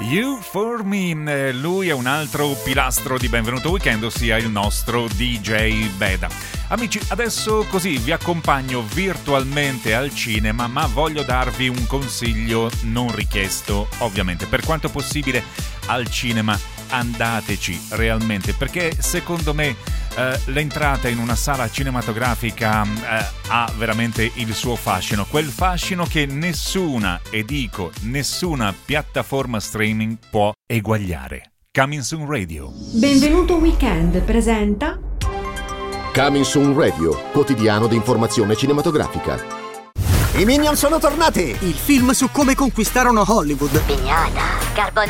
You for Me, lui è un altro pilastro di Benvenuto Weekend, ossia il nostro DJ Beda. Amici, adesso così vi accompagno virtualmente al cinema, ma voglio darvi un consiglio non richiesto, ovviamente. Per quanto possibile al cinema andateci realmente, perché secondo me l'entrata in una sala cinematografica ha veramente il suo fascino, quel fascino che nessuna, e dico nessuna piattaforma streaming può eguagliare. Coming Soon Radio. Benvenuto Weekend presenta Coming Soon Radio, quotidiano di informazione cinematografica. I Minions sono tornati! Il film su come conquistarono Hollywood. Pignata, carbone